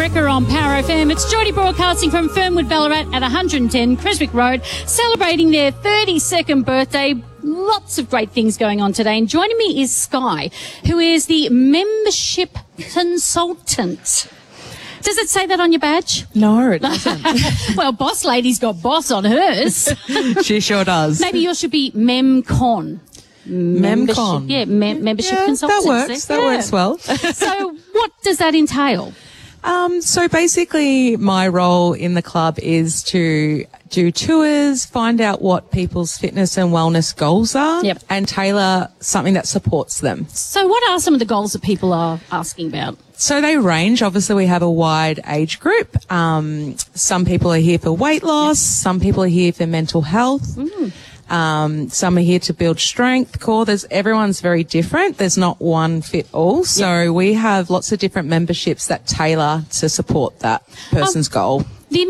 Wrecker on Power FM. It's Geordie broadcasting from Fernwood Ballarat at 110 Creswick Road, celebrating their 32nd birthday. Lots of great things going on today. And joining me is Sky, who is the membership consultant. Does it say that on your badge? No, it doesn't. Well, Boss Lady's got boss on hers. She sure does. Maybe yours should be MEMCON. MEMCON. Yeah, membership consultant. That works well. So what does that entail? So basically my role in the club is to do tours, find out what people's fitness and wellness goals are, and tailor something that supports them. So what are some of the goals that people are asking about? So they range. Obviously, we have a wide age group. Some people are here for weight loss. Some people are here for mental health. Some are here to build strength, core. Everyone's very different. There's not one fit all. So we have lots of different memberships that tailor to support that person's goal.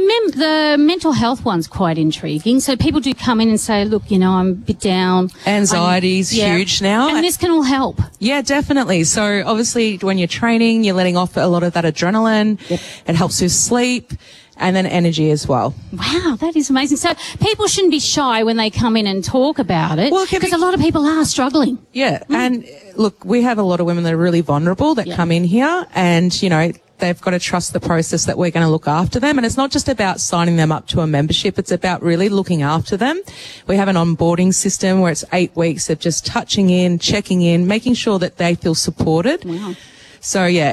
The mental health one's quite intriguing. So people do come in and say, look, you know, I'm a bit down. Anxiety's huge now. And this can all help. Yeah, definitely. So obviously when you're training, you're letting off a lot of that adrenaline. It helps with sleep. And then energy as well. Wow, that is amazing. So people shouldn't be shy when they come in and talk about it, because a lot of people are struggling. Yeah, and look, we have a lot of women that are really vulnerable that come in here, and, you know, they've got to trust the process that we're going to look after them. And it's not just about signing them up to a membership. It's about really looking after them. We have an onboarding system where it's 8 weeks of just touching in, checking in, making sure that they feel supported. Wow. So, yeah,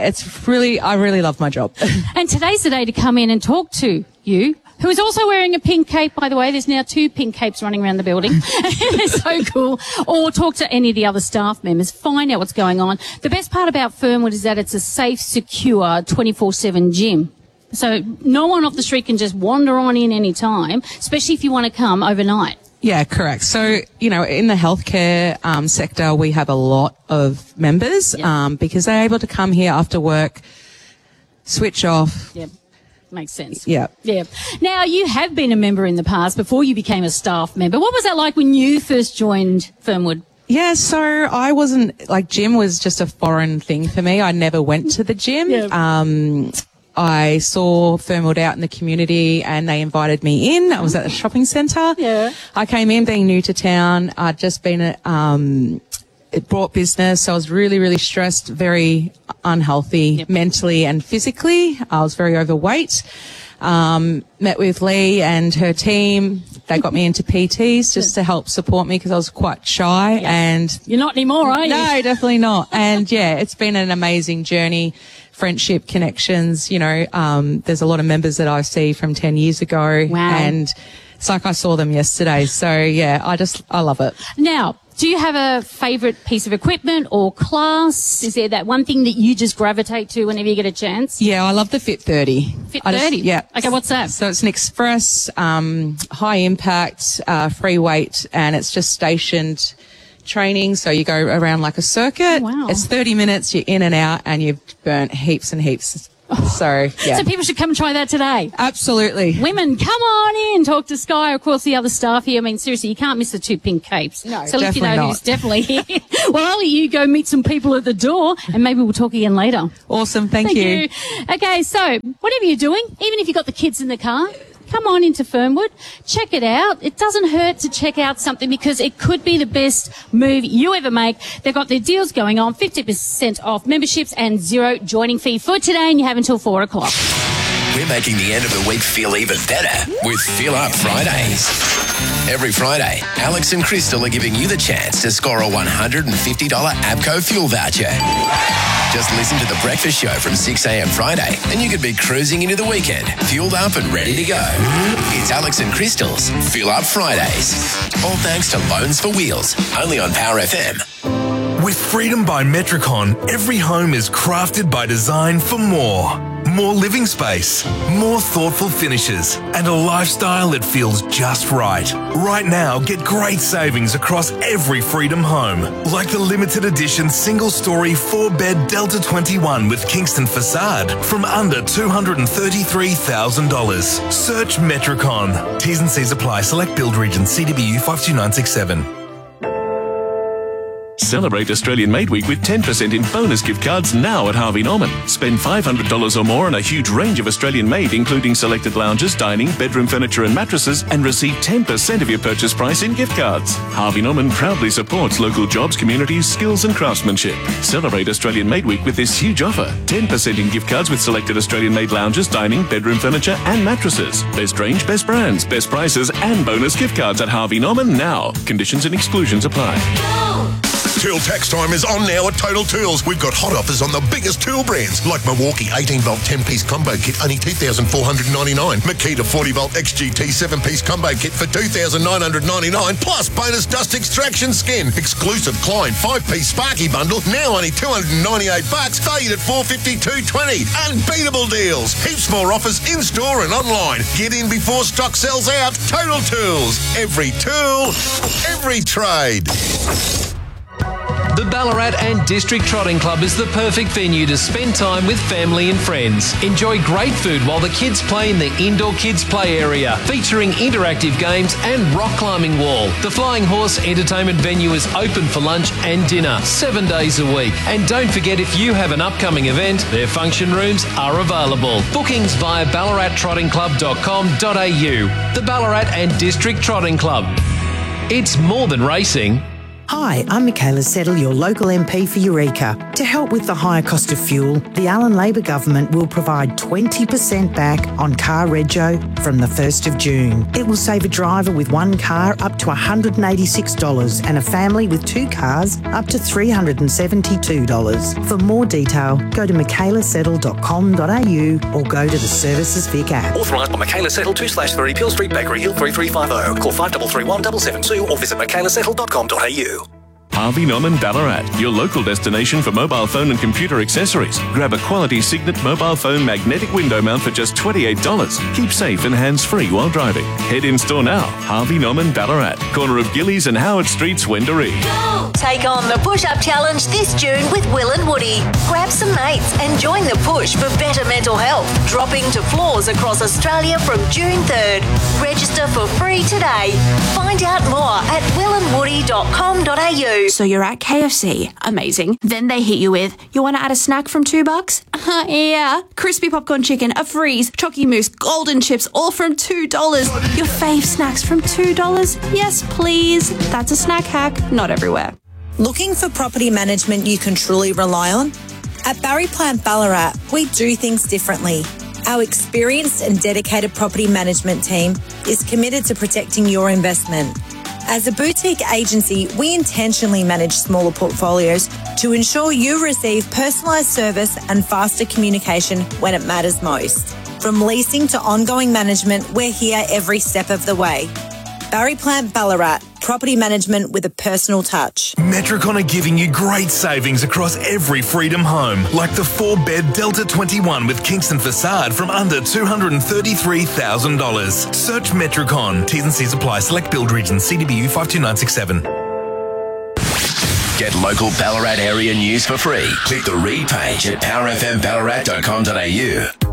I really love my job. And today's the day to come in and talk to you, who is also wearing a pink cape, by the way. There's now 2 pink capes running around the building. They're so cool. Or talk to any of the other staff members, find out what's going on. The best part about Fernwood is that it's a safe, secure, 24/7 gym. So no one off the street can just wander on in any time, especially if you want to come overnight. Yeah, correct. So, you know, in the healthcare sector, we have a lot of members because they're able to come here after work, switch off. Yep. Makes sense. Yeah. Yeah. Now, you have been a member in the past before you became a staff member. What was that like when you first joined Fernwood? Yeah, so I wasn't, gym was just a foreign thing for me. I never went to the gym. Yeah. I saw Fernwood out in the community and they invited me in. I was at the shopping centre. Yeah. I came in being new to town. I'd just been it brought business. So I was really, really stressed, very unhealthy mentally and physically. I was very overweight. Met with Lee and her team. They got me into PTs just to help support me because I was quite shy. And you're not anymore, are you? No, definitely not. And yeah, it's been an amazing journey. Friendship, connections, you know, there's a lot of members that I see from 10 years ago. Wow. And it's like I saw them yesterday. So yeah, I love it. Now, do you have a favourite piece of equipment or class? Is there that one thing that you just gravitate to whenever you get a chance? Yeah, I love the Fit 30. Fit 30? Yeah. Okay, what's that? So it's an express, high impact, free weight, and it's just stationed training. So you go around like a circuit. Wow. It's 30 minutes, you're in and out, and you've burnt heaps and heaps. So, yeah. So people should come and try that today. Absolutely. Women, come on in, talk to Sky, of course, the other staff here. I mean, seriously, you can't miss the 2 pink capes. No, so at least you know definitely who's definitely here. Well, I'll let you go meet some people at the door, and maybe we'll talk again later. Awesome. Thank you. Okay, so whatever you're doing, even if you've got the kids in the car, come on into Fernwood, check it out. It doesn't hurt to check out something because it could be the best move you ever make. They've got their deals going on, 50% off memberships and 0 joining fee for today, and you have until 4 o'clock. We're making the end of the week feel even better with Feel Up Fridays. Every Friday, Alex and Crystal are giving you the chance to score a $150 APCO fuel voucher. Just listen to The Breakfast Show from 6 a.m. Friday and you could be cruising into the weekend, fueled up and ready to go. It's Alex and Crystal's Feel Up Fridays. All thanks to Loans for Wheels, only on Power FM. With Freedom by Metricon, every home is crafted by design for more. More living space, more thoughtful finishes, and a lifestyle that feels just right. Right now, get great savings across every Freedom home, like the limited edition single-story 4-bed Delta 21 with Kingston facade from under $233,000. Search Metricon. T's and C's apply. Select build region. CWU 52967. Celebrate Australian Made Week with 10% in bonus gift cards now at Harvey Norman. Spend $500 or more on a huge range of Australian made, including selected lounges, dining, bedroom furniture and mattresses, and receive 10% of your purchase price in gift cards. Harvey Norman proudly supports local jobs, communities, skills and craftsmanship. Celebrate Australian Made Week with this huge offer. 10% in gift cards with selected Australian made lounges, dining, bedroom furniture and mattresses. Best range, best brands, best prices and bonus gift cards at Harvey Norman now. Conditions and exclusions apply. Tool tax time is on now at Total Tools. We've got hot offers on the biggest tool brands like Milwaukee 18-volt 10-piece combo kit, only $2,499. Makita 40-volt XGT 7-piece combo kit for $2,999, plus bonus dust extraction skin. Exclusive Klein 5-piece Sparky bundle, now only $298, valued at $452.20. Unbeatable deals. Heaps more offers in-store and online. Get in before stock sells out. Total Tools. Every tool, every trade. The Ballarat and District Trotting Club is the perfect venue to spend time with family and friends. Enjoy great food while the kids play in the indoor kids play area, featuring interactive games and rock climbing wall. The Flying Horse entertainment venue is open for lunch and dinner 7 days a week. And don't forget, if you have an upcoming event, their function rooms are available. Bookings via ballarattrottingclub.com.au. The Ballarat and District Trotting Club. It's more than racing. Hi, I'm Michaela Settle, your local MP for Eureka. To help with the higher cost of fuel, the Allen Labor Government will provide 20% back on car rego from the 1st of June. It will save a driver with one car up to $186 and a family with two cars up to $372. For more detail, go to michaelasettle.com.au or go to the Services Vic app. Authorised by Michaela Settle 2/3 Peel Street, Bakery Hill 33550. Call 5331 772 or visit michaelasettle.com.au. Harvey Norman Ballarat, your local destination for mobile phone and computer accessories. Grab a quality Signet mobile phone magnetic window mount for just $28. Keep safe and hands-free while driving. Head in store now. Harvey Norman Ballarat, corner of Gillies and Howard Streets, Wendouree. Take on the push-up challenge this June with Will and Woody. Grab some mates and join the push for better mental health. Dropping to floors across Australia from June 3rd. Register for free today. Find out more at willandwoody.com.au. So you're at KFC. Amazing. Then they hit you with, you want to add a snack from $2? Yeah. Crispy popcorn chicken, a freeze, Chocky Mousse, golden chips, all from $2. Your fave snacks from $2? Yes, please. That's a snack hack. Not everywhere. Looking for property management you can truly rely on? At Barry Plant Ballarat, we do things differently. Our experienced and dedicated property management team is committed to protecting your investment. As a boutique agency, we intentionally manage smaller portfolios to ensure you receive personalised service and faster communication when it matters most. From leasing to ongoing management, we're here every step of the way. Barry Plant Ballarat, property management with a personal touch. Metricon are giving you great savings across every Freedom home, like the 4-bed Delta 21 with Kingston facade from under $233,000. Search Metricon. T's and C's apply. Select build region. CDBU 52967. Get local Ballarat area news for free. Click the read page at powerfmballarat.com.au.